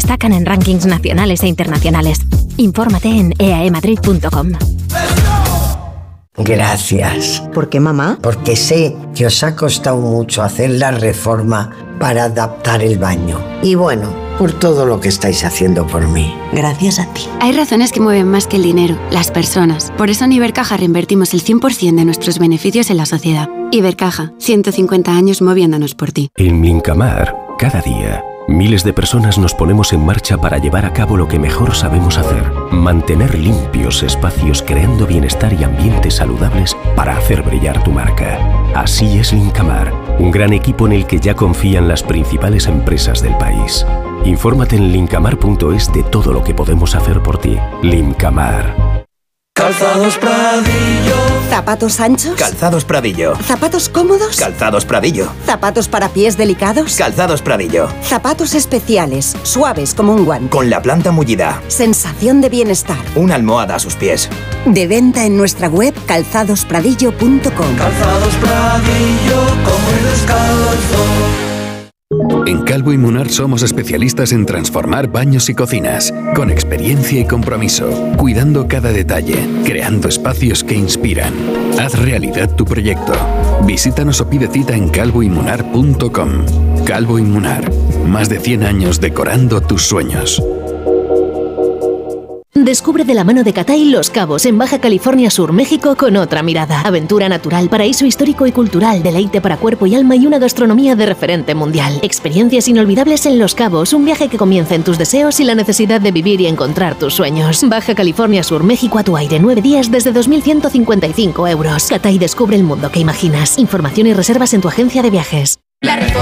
destacan en rankings nacionales e internacionales. Infórmate en eaemadrid.com. Gracias. ¿Por qué, mamá? Porque sé que os ha costado mucho hacer la reforma para adaptar el baño. Y bueno, por todo lo que estáis haciendo por mí. Gracias a ti. Hay razones que mueven más que el dinero, las personas. Por eso en Ibercaja reinvertimos el 100% de nuestros beneficios en la sociedad. Ibercaja, 150 años moviéndonos por ti. En Lincamar, cada día, miles de personas nos ponemos en marcha para llevar a cabo lo que mejor sabemos hacer: mantener limpios espacios, creando bienestar y ambientes saludables para hacer brillar tu marca. Así es Lincamar, un gran equipo en el que ya confían las principales empresas del país. Infórmate en lincamar.es de todo lo que podemos hacer por ti. Lincamar. Calzados Pradillo. ¿Zapatos anchos? Calzados Pradillo. ¿Zapatos cómodos? Calzados Pradillo. ¿Zapatos para pies delicados? Calzados Pradillo. Zapatos especiales, suaves como un guante. Con la planta mullida. Sensación de bienestar. Una almohada a sus pies. De venta en nuestra web calzadospradillo.com. Calzados Pradillo, como el descalzo. En Calvo y Munar somos especialistas en transformar baños y cocinas, con experiencia y compromiso, cuidando cada detalle, creando espacios que inspiran. Haz realidad tu proyecto. Visítanos o pide cita en calvoymunar.com. Calvo y Munar, más de 100 años decorando tus sueños. Descubre de la mano de Catay Los Cabos en Baja California Sur, México, con otra mirada. Aventura natural, paraíso histórico y cultural, deleite para cuerpo y alma y una gastronomía de referente mundial. Experiencias inolvidables en Los Cabos, un viaje que comienza en tus deseos y la necesidad de vivir y encontrar tus sueños. Baja California Sur, México, a tu aire, 9 días desde 2.155 euros. Catay, descubre el mundo que imaginas. Información y reservas en tu agencia de viajes.